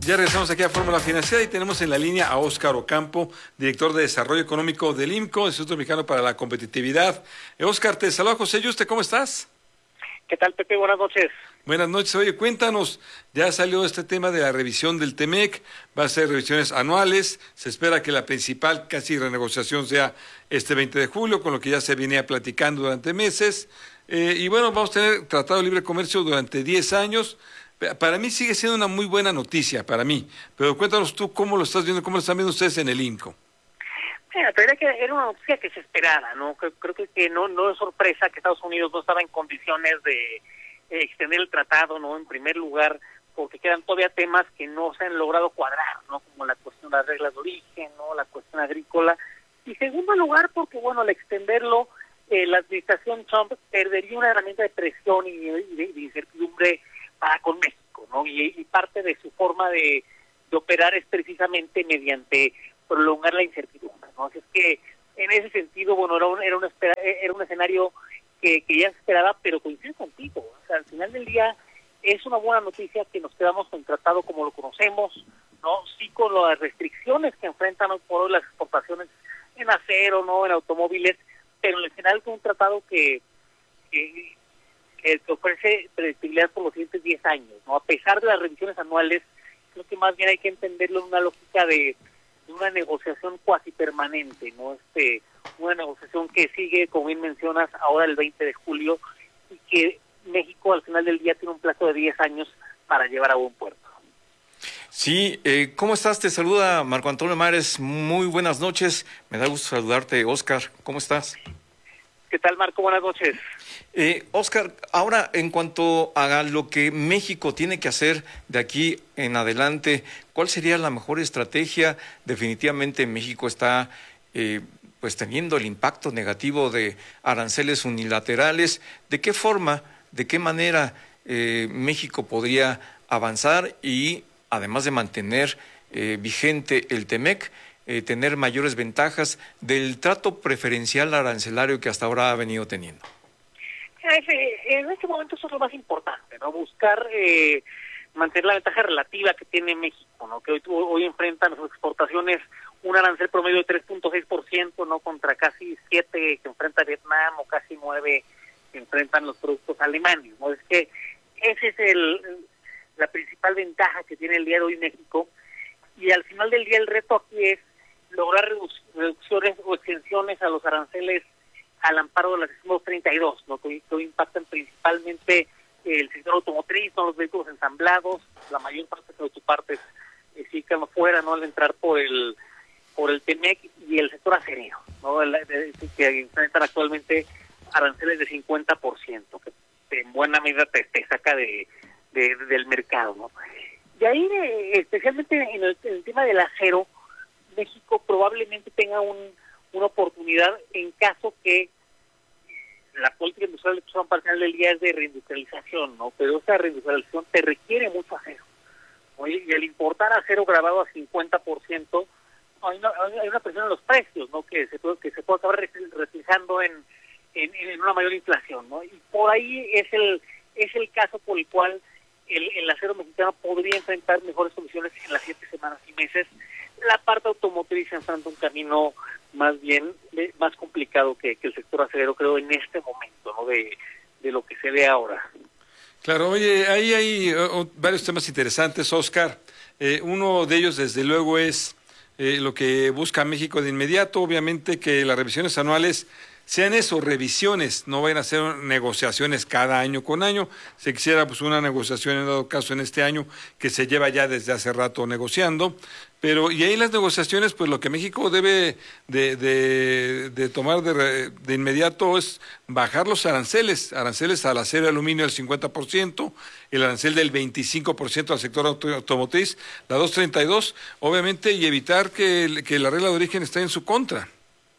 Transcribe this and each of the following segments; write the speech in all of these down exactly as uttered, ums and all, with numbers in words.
Ya regresamos aquí a Fórmula Financiera y tenemos en la línea a Óscar Ocampo, director de Desarrollo Económico del I M C O, Instituto Mexicano para la Competitividad. Eh, Óscar, te saluda José Yuste, ¿cómo estás? ¿Qué tal, Pepe? Buenas noches. Buenas noches. Oye, cuéntanos, ya salió este tema de la revisión del TEMEC, va a ser revisiones anuales, se espera que la principal casi renegociación sea este veinte de julio, con lo que ya se venía platicando durante meses, eh, y bueno, vamos a tener Tratado de Libre Comercio durante diez años. Para mí sigue siendo una muy buena noticia, para mí, pero cuéntanos tú cómo lo estás viendo, cómo lo están viendo ustedes en el I M C O. Mira, pero era, que era una noticia que se esperaba, ¿no? Creo, creo que, que no, no es sorpresa que Estados Unidos no estaba en condiciones de eh, extender el tratado, ¿no? En primer lugar, porque quedan todavía temas que no se han logrado cuadrar, ¿no? Como la cuestión de las reglas de origen, ¿no? La cuestión agrícola. Y segundo lugar, porque, bueno, al extenderlo, eh, la administración Trump perdería una herramienta de presión y de, de, de incertidumbre para con México, ¿no? Y, y parte de su forma de, de operar es precisamente mediante prolongar la incertidumbre, ¿no? Así es que en ese sentido, bueno, era un, era un, espera, era un escenario que, que ya se esperaba, pero coincido contigo. O sea, al final del día es una buena noticia que nos quedamos con el tratado como lo conocemos, ¿no? Sí, con las restricciones que enfrentan hoy por hoy las exportaciones en acero, ¿no? En automóviles, pero en general con un tratado que, que que ofrece predictibilidad por los siguientes diez años, ¿no? A pesar de las revisiones anuales, creo que más bien hay que entenderlo en una lógica de, de una negociación cuasi permanente, ¿no? Este, una negociación que sigue, como bien mencionas, ahora el veinte de julio, y que México al final del día tiene un plazo de diez años para llevar a buen puerto. Sí, eh, ¿cómo estás? Te saluda Marco Antonio Mares, muy buenas noches, me da gusto saludarte, Óscar, ¿cómo estás? ¿Qué tal, Marco? Buenas noches. Eh, Óscar, ahora en cuanto a lo que México tiene que hacer de aquí en adelante, ¿cuál sería la mejor estrategia? Definitivamente México está eh, pues teniendo el impacto negativo de aranceles unilaterales. ¿De qué forma, de qué manera eh, México podría avanzar y, además de mantener eh, vigente el TEMEC, eh, tener mayores ventajas del trato preferencial arancelario que hasta ahora ha venido teniendo? En este momento eso es lo más importante, ¿no? Buscar eh, mantener la ventaja relativa que tiene México, ¿no? Que hoy, hoy enfrentan sus exportaciones un arancel promedio de tres punto seis por ciento, ¿no? Contra casi siete que enfrenta Vietnam o casi nueve que enfrentan los productos alemanes, ¿no? Es que ese es el la principal ventaja que tiene el día de hoy México, y al final del día el reto aquí es lograr reduc- reducciones o extensiones a los aranceles al amparo de la sección doscientos treinta y dos, ¿no? que, que impactan principalmente el sector automotriz, ¿no? Los vehículos ensamblados, la mayor parte de autopartes eh, sí quedan fuera, ¿no? Al entrar por el por el TEMEC, y el sector acerero, ¿no? El, de, de, que enfrentan actualmente aranceles de cincuenta por ciento, que en buena medida te, te saca de, de, de del mercado, ¿no? Y ahí, eh, especialmente en el, en el tema del acero, México probablemente tenga un una oportunidad en caso que la política industrial al final del día es de reindustrialización, ¿no? Pero esa reindustrialización te requiere mucho acero, ¿no? Y, y al importar acero grabado a cincuenta por ciento, hay una, hay una presión en los precios, ¿no? Que se puede, que se puede acabar reflejando en, en, en una mayor inflación, ¿no? Y por ahí es el es el caso por el cual el, el acero mexicano podría enfrentar mejores soluciones en las siete semanas y meses. La parte automotriz enfrenta un camino más bien más complicado que, que el sector acerero, creo, en este momento, ¿no? De, de lo que se ve ahora. Claro, oye, ahí hay uh, varios temas interesantes, Óscar. Eh, uno de ellos, desde luego, es eh, lo que busca México de inmediato, obviamente que las revisiones anuales sean eso, revisiones, no vayan a ser negociaciones cada año con año. Se quisiera pues una negociación, en dado caso, en este año, que se lleva ya desde hace rato negociando. Pero, y ahí las negociaciones, pues lo que México debe de, de, de tomar de, de inmediato es bajar los aranceles, aranceles al acero y aluminio del cincuenta por ciento, el arancel del veinticinco por ciento al sector auto, automotriz, la doscientos treinta y dos, obviamente, y evitar que, que la regla de origen esté en su contra.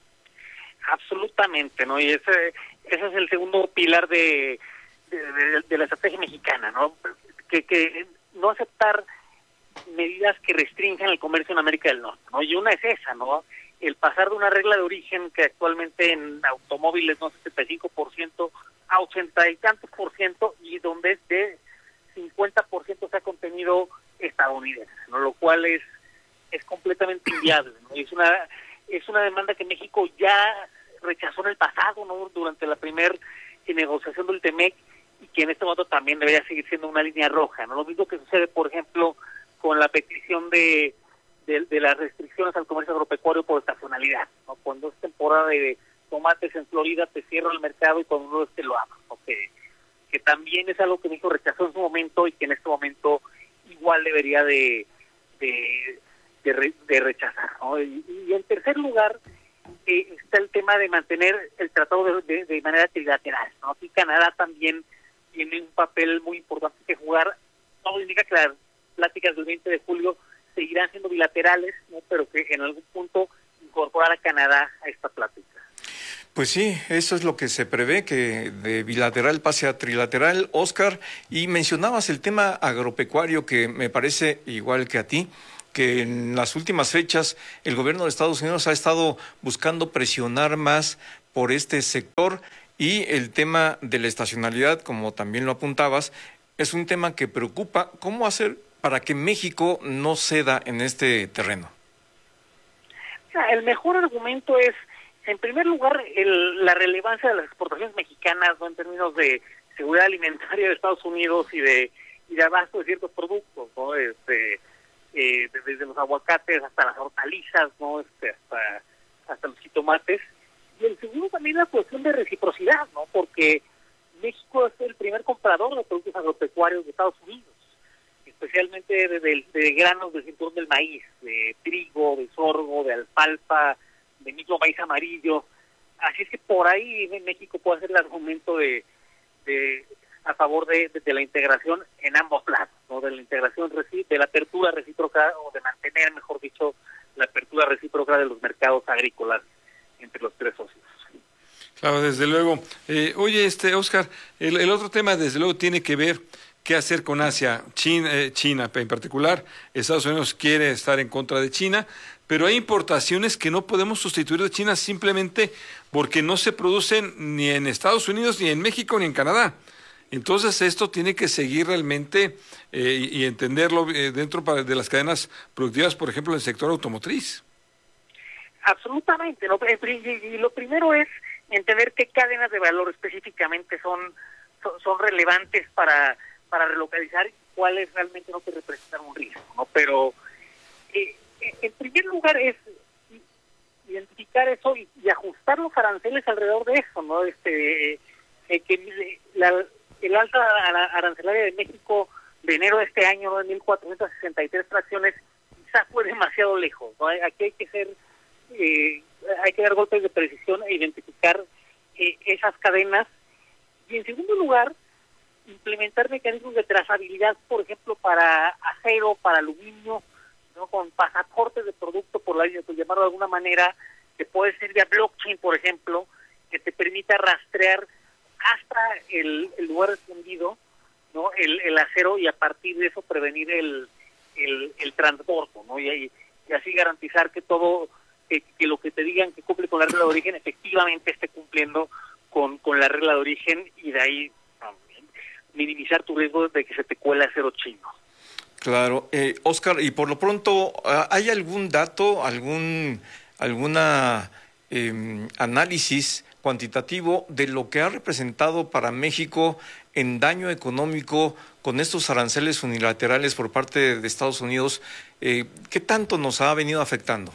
Absolutamente, ¿no? Y ese ese es el segundo pilar de, de, de, de la estrategia mexicana, ¿no? Que, que no aceptar medidas que restringen el comercio en América del Norte, ¿no? Y una es esa, ¿no? El pasar de una regla de origen que actualmente en automóviles, no, setenta y cinco por ciento a ochenta y tantos por ciento, y donde es de cincuenta por ciento se ha contenido estadounidense, ¿no? Lo cual es es completamente inviable, ¿no? Es una es una demanda que México ya rechazó en el pasado, ¿no? Durante la primera negociación del T-M E C, y que en este momento también debería seguir siendo una línea roja, ¿no? Lo mismo que sucede, por ejemplo, con la petición de de, de las restricciones al comercio agropecuario por estacionalidad, ¿no? Cuando es temporada de tomates en Florida te cierra el mercado y cuando no es te lo amas, ¿no? Que, que también es algo que México rechazó en su momento y que en este momento igual debería de de, de, re, de rechazar, ¿no? Y, y en tercer lugar eh, está el tema de mantener el tratado de, de, de manera trilateral, ¿no? Aquí Canadá también tiene un papel muy importante que jugar. No indica que las pláticas del veinte de julio seguirán siendo bilaterales, ¿no? Pero que en algún punto incorporar a Canadá a esta plática. Pues sí, eso es lo que se prevé, que de bilateral pase a trilateral, Óscar. Y mencionabas el tema agropecuario, que me parece igual que a ti, que en las últimas fechas el gobierno de Estados Unidos ha estado buscando presionar más por este sector, y el tema de la estacionalidad, como también lo apuntabas, es un tema que preocupa. ¿Cómo hacer para que México no ceda en este terreno? El mejor argumento es, en primer lugar, el, la relevancia de las exportaciones mexicanas, ¿no? En términos de seguridad alimentaria de Estados Unidos y de y de abasto de ciertos productos, ¿no? Este, eh, desde los aguacates hasta las hortalizas, ¿no? Este, hasta hasta los jitomates. Y el segundo también la cuestión de reciprocidad, ¿no? Porque México es el primer comprador de productos agropecuarios de Estados Unidos, especialmente de, de, de granos del cinturón del maíz, de trigo, de sorgo, de alfalfa, de micro maíz amarillo. Así es que por ahí México puede hacer el argumento de, de a favor de, de, de la integración en ambos lados, ¿no? De la integración, de la apertura recíproca, o de mantener, mejor dicho, la apertura recíproca de los mercados agrícolas entre los tres socios. Claro, desde luego. Eh, oye, este Óscar, el, el otro tema desde luego tiene que ver qué hacer con Asia. China, eh, China en particular, Estados Unidos quiere estar en contra de China, pero hay importaciones que no podemos sustituir de China simplemente porque no se producen ni en Estados Unidos, ni en México, ni en Canadá. Entonces esto tiene que seguir realmente eh, y, y entenderlo eh, dentro de las cadenas productivas, por ejemplo, en el sector automotriz. Absolutamente, ¿no? Y lo primero es entender qué cadenas de valor específicamente son son, son relevantes para para relocalizar y cuáles realmente no te representan un riesgo, ¿no? Pero eh, en primer lugar es identificar eso y, y ajustar los aranceles alrededor de eso, ¿no? Este eh, que la, el alza arancelaria de México de enero de este año, ¿no? De mil cuatrocientas sesenta y tres fracciones, quizás fue demasiado lejos, ¿no? Aquí hay que ser Eh, hay que dar golpes de precisión e identificar eh, esas cadenas, y en segundo lugar implementar mecanismos de trazabilidad, por ejemplo para acero, para aluminio, ¿no? Con pasaportes de producto, por, la, por llamarlo de alguna manera, que puede ser vía blockchain, por ejemplo, que te permita rastrear hasta el, el lugar escondido, ¿no? el, el acero, y a partir de eso prevenir el el, el transbordo, ¿no? Y, y así garantizar que todo Que, que lo que te digan que cumple con la regla de origen efectivamente esté cumpliendo con, con la regla de origen, y de ahí también minimizar tu riesgo de que se te cuele acero chino. Claro. Eh, Óscar, y por lo pronto, ¿hay algún dato, algún alguna eh, análisis cuantitativo de lo que ha representado para México en daño económico con estos aranceles unilaterales por parte de Estados Unidos? Eh, ¿Qué tanto nos ha venido afectando?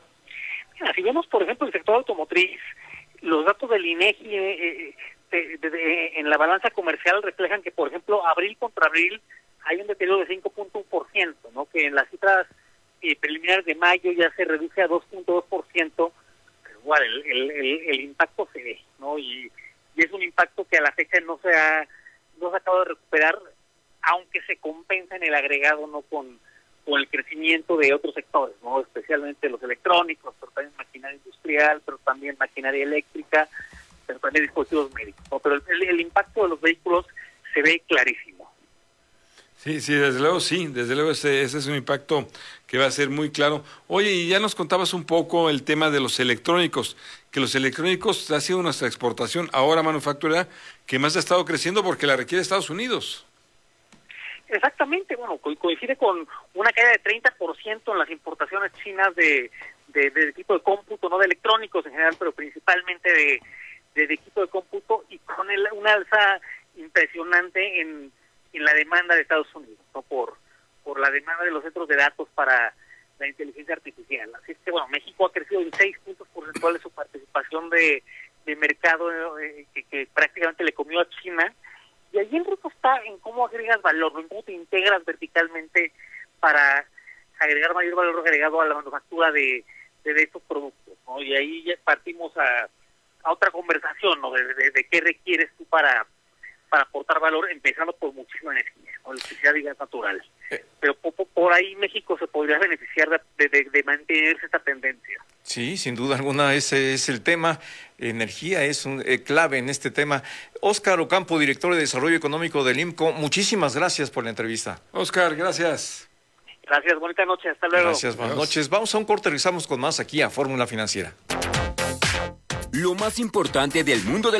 Si vemos, por ejemplo, el sector automotriz, los datos del INEGI eh, de, de, de, en la balanza comercial reflejan que, por ejemplo, abril contra abril hay un deterioro de cinco punto uno por ciento, ¿no? Que en las cifras eh, preliminares de mayo ya se reduce a dos punto dos por ciento, pero igual el, el, el, el impacto se ve, ¿no? Y, y es un impacto que a la fecha no se ha, no se ha acabado de recuperar, aunque se compensa en el agregado, ¿no? Con con el crecimiento de otros sectores, ¿no? Especialmente los electrónicos, pero también maquinaria industrial, pero también maquinaria eléctrica, pero también dispositivos médicos, ¿no? Pero el, el impacto de los vehículos se ve clarísimo. Sí, sí, desde luego sí, desde luego ese, ese es un impacto que va a ser muy claro. Oye, y ya nos contabas un poco el tema de los electrónicos, que los electrónicos ha sido nuestra exportación ahora manufacturera que más ha estado creciendo porque la requiere Estados Unidos. Exactamente, bueno, co- coincide con una caída de treinta por ciento en las importaciones chinas de, de, de equipo de cómputo, no de electrónicos en general, pero principalmente de, de, de equipo de cómputo, y con el, una alza impresionante en, en la demanda de Estados Unidos, ¿no? por, por la demanda de los centros de datos para la inteligencia artificial. Así es que, bueno, México ha crecido en seis puntos porcentuales su participación de, de mercado, eh, que, que prácticamente le comió a China. Y allí el reto está en cómo agregas valor, ¿no? En cómo te integras verticalmente para agregar mayor valor agregado a la manufactura de, de, de estos productos, ¿no? Y ahí ya partimos a, a otra conversación, ¿no? De, de, de qué requieres tú para, para aportar valor, empezando por muchísima energía, ¿no? Electricidad y gas natural. Pero por, por ahí México se podría beneficiar de, de, de mantenerse esta tendencia. Sí, sin duda alguna, ese es el tema. Energía es un, eh, clave en este tema. Óscar Ocampo, director de Desarrollo Económico del I M C O, muchísimas gracias por la entrevista. Óscar, gracias. Gracias, bonita noche, hasta luego. Gracias, buenas Adiós. noches. Vamos a un corte, regresamos con más aquí a Fórmula Financiera. Lo más importante del mundo del